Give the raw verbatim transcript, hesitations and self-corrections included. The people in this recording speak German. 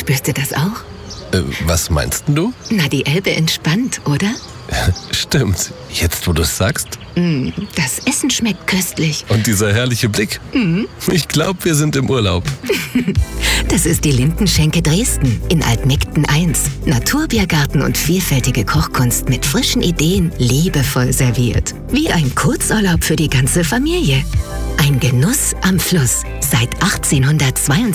Spürst du das auch? Äh, was meinst du? Na, die Elbe entspannt, oder? Stimmt. Jetzt, wo du es sagst. Mm, das Essen schmeckt köstlich. Und dieser herrliche Blick. Mm. Ich glaube, wir sind im Urlaub. Das ist die Lindenschenke Dresden in Altmegden eins. Naturbiergarten und vielfältige Kochkunst mit frischen Ideen, liebevoll serviert. Wie ein Kurzurlaub für die ganze Familie. Ein Genuss am Fluss seit achtzehnhundertzweiundzwanzig.